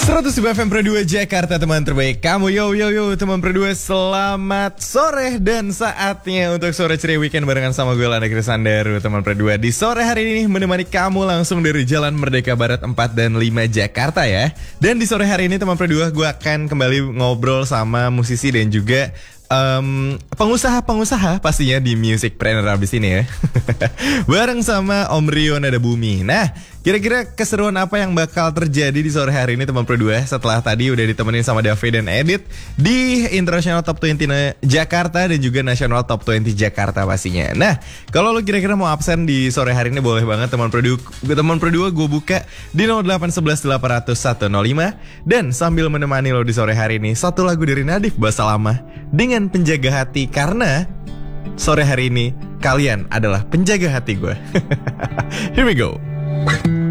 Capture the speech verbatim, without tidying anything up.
seratus dua F M Pro dua Jakarta, teman terbaik kamu. Yo yo yo teman Pro dua, selamat sore dan saatnya untuk sore ceria weekend barengan sama gue Landa Krisandaru. Teman Pro dua di sore hari ini menemani kamu langsung dari Jalan Merdeka Barat empat dan lima Jakarta ya. Dan di sore hari ini teman Pro dua, gue akan kembali ngobrol sama musisi dan juga Um, pengusaha-pengusaha pastinya di Musicpreneur abis ini ya. Bareng sama Om Rio Nada Bumi. Nah, kira-kira keseruan apa yang bakal terjadi di sore hari ini teman Pro dua, setelah tadi udah ditemenin sama Davi dan Edit di International Top dua puluh Jakarta dan juga National Top dua puluh Jakarta pastinya. Nah, kalau lo kira-kira mau absen di sore hari ini boleh banget teman Pro dua. Teman Pro dua gue buka di nol delapan satu satu delapan nol nol satu nol lima. Dan sambil menemani lo di sore hari ini, satu lagu dari Nadif Bahasa Lama dengan Penjaga Hati, karena sore hari ini kalian adalah penjaga hati gue. Here we go.